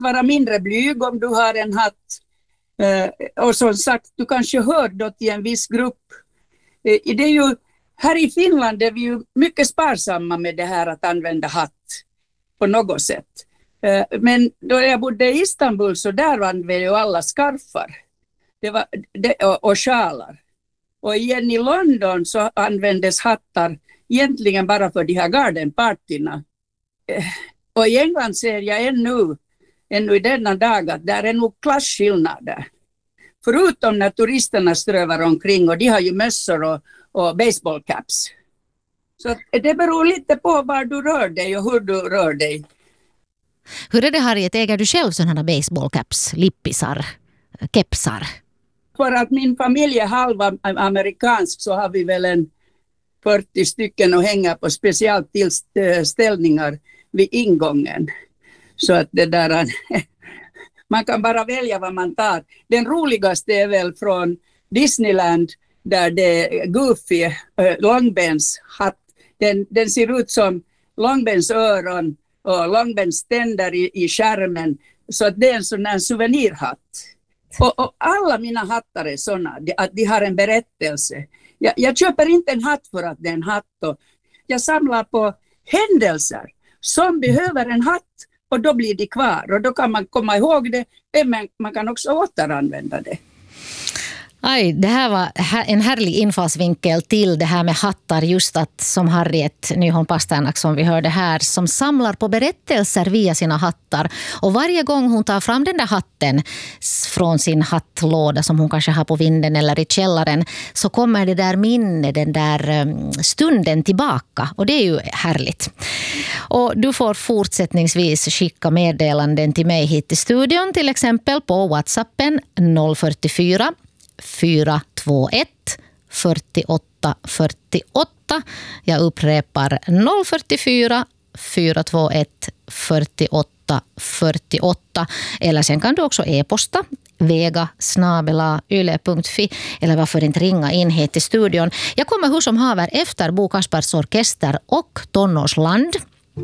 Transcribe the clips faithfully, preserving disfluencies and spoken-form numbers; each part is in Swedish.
vara mindre blyg om du har en hatt. Uh, och som sagt, du kanske hör då till en viss grupp. Uh, det är ju, här i Finland är vi ju mycket sparsamma med det här att använda hatt på något sätt. Uh, men då jag bodde i Istanbul så där använde ju alla skarfar det var, det, och, och sjalar. Och igen i London så användes hattar egentligen bara för de här gardenpartyna. Uh, och i England ser jag ännu ännu i denna dag att där är nog klasskillnader. Förutom när turisterna strövar omkring och de har ju mössor och, och baseballcaps. Så det beror lite på var du rör dig och hur du rör dig. Hur är det, Harriet? Äger du själv sådana baseballcaps, lippisar, kepsar? För att min familj är halva amerikansk så har vi väl en fyrtio stycken att hänga på speciellt tillställningar vid ingången. Så att det där, man kan bara välja vad man tar. Den roligaste är väl från Disneyland där det är Goofy, äh, Långbens hatt. Den, den ser ut som Långbens öron och Långbens tänder i, i skärmen. Så att det är en sån här souvenirhatt. Och, och alla mina hattar är såna, att de har en berättelse. Jag, jag köper inte en hatt för att det är en hatt. Och jag samlar på händelser som behöver en hatt. Och då blir de kvar och då kan man komma ihåg det, men man kan också återanvända det. Aj, det här var en härlig infallsvinkel till det här med hattar, just att som Harriet Nyholm Pasternak som vi hörde här, som samlar på berättelser via sina hattar. Och varje gång hon tar fram den där hatten från sin hattlåda som hon kanske har på vinden eller i källaren, så kommer det där minne, den där stunden tillbaka. Och det är ju härligt. Och du får fortsättningsvis skicka meddelanden till mig hit i studion, till exempel på WhatsAppen noll fyrtiofyra fyra två ett fyrtioåtta fyrtioåtta. Jag upprepar noll fyrtiofyra fyra två ett fyrtioåtta fyrtioåtta. Eller sen kan du också e-posta vega snabela yle punkt fi eller varför inte ringa in hit till studion. Jag kommer hur som haver efter Bo Kaspers Orkester och Tonårsland.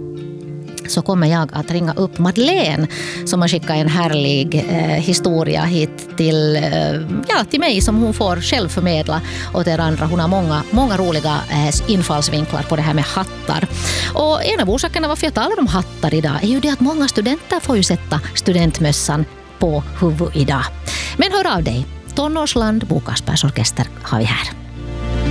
Så kommer jag att ringa upp Madeleine som har skickat en härlig eh, historia hit till, eh, ja, till mig som hon får själv förmedla åt er andra. Hon har många, många roliga eh, infallsvinklar på det här med hattar. Och en av orsakerna varför jag talar om hattar idag är ju det att många studenter får ju sätta studentmössan på huvud idag. Men hör av dig. Tonårsland, Bo Kaspers Orkester har vi här.